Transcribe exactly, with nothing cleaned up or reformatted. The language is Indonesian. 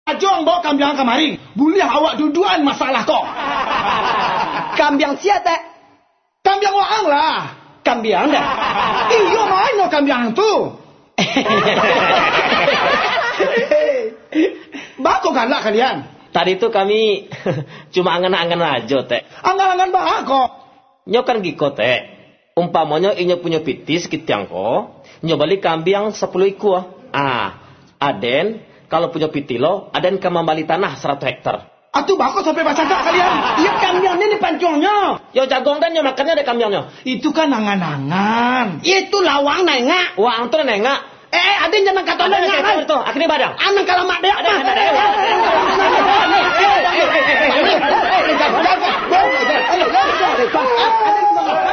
Ajong bawa kambiang kemari. Boleh awak duduan masalah kok. Kambiang siapa? Kambiang waang lah. Kambiang dah. Iyo main no kambiang tu. Bako galak kalian. Tadi itu kami cuma angan-angan aja, Teh. Angan-angan bako. Nyo kan giko, Teh. Umpamanya inyo punya pitis kitiang ko, nyo balik kambing sepuluh iku. Ah, aden kalau punya pitilo, aden kembali tanah seratus hektar. Atuh bako sampai baca tak kalian. Iya kambiangnya nih pancongnya. Yo jagong dan nyo makannya ada kambingnya. Itu kan angan-angan. Itu lawang nengak. Wah, itu nengak. Eh, aden jangan kata nengak. Itu, akhirnya badang. Anang kalau mak dek. Ada, ada, ada.